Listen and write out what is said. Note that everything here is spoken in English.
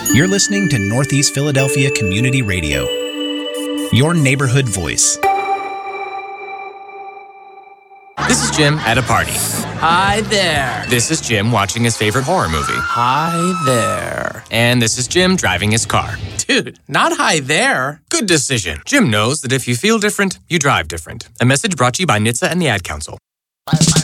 You're listening to Northeast Philadelphia Community Radio, your neighborhood voice. This is Jim at a party. Hi there. This is Jim watching his favorite horror movie. Hi there. And this is Jim driving his car. Dude, not hi there. Good decision. Jim knows that if you feel different, you drive different. A message brought to you by NHTSA and the Ad Council.